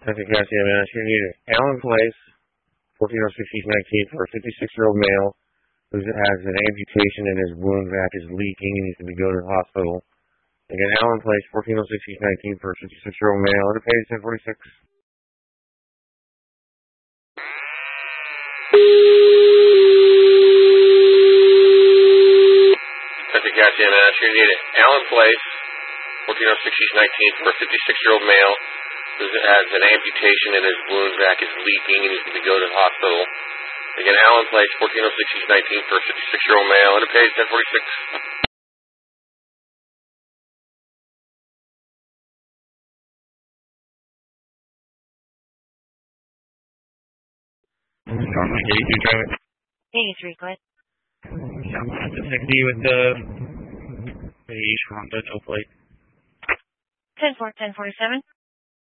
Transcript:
Pacific Gas EMS, you need Allen Place, 1406 East 19th, for a 56-year-old male who has an amputation and his wound vac is leaking and needs to be go to the hospital. Again, Allen Place, 1406 East 19th, for a 56-year-old male. It pays 1046. Pacific Gas EMS, you need Allen Place, 1406 East 19th, for a 56-year-old male who has an amputation and his wound vac is leaking and needs to be go to the hospital. Again, Allen Place, 1406 East 19th, for a 56-year-old male, and it pays 1046. Starting 82 traffic. 83, go ahead. I'm going to connect you with the East Honda tow plate. 10-4, 1047.